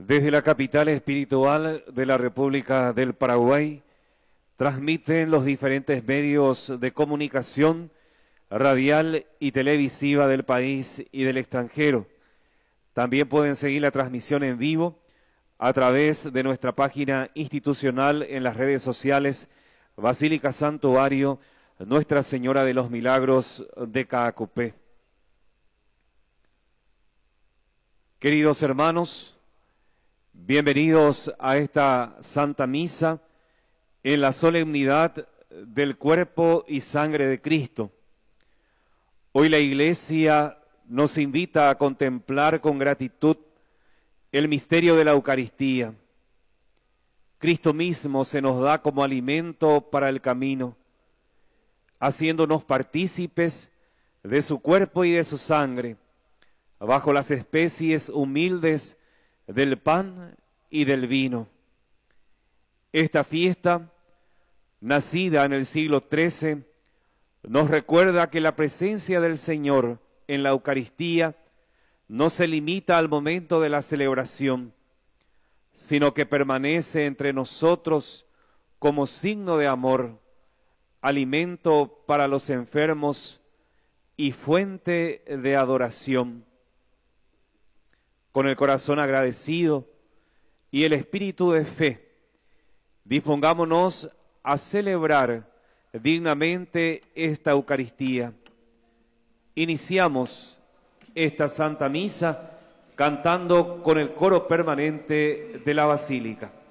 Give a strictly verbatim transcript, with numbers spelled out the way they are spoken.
Desde la capital espiritual de la República del Paraguay, transmiten los diferentes medios de comunicación radial y televisiva del país y del extranjero. También pueden seguir la transmisión en vivo a través de nuestra página institucional en las redes sociales Basílica Santuario Nuestra Señora de los Milagros de Caacupé. Queridos hermanos, bienvenidos a esta Santa Misa en la solemnidad del cuerpo y sangre de Cristo. Hoy la Iglesia nos invita a contemplar con gratitud el misterio de la Eucaristía. Cristo mismo se nos da como alimento para el camino, haciéndonos partícipes de su cuerpo y de su sangre, bajo las especies humildes del pan y del vino. Esta fiesta, nacida en el siglo trece, nos recuerda que la presencia del Señor en la Eucaristía no se limita al momento de la celebración, sino que permanece entre nosotros como signo de amor, alimento para los enfermos y fuente de adoración. Con el corazón agradecido y el espíritu de fe, dispongámonos a celebrar dignamente esta Eucaristía. Iniciamos esta Santa Misa cantando con el coro permanente de la Basílica.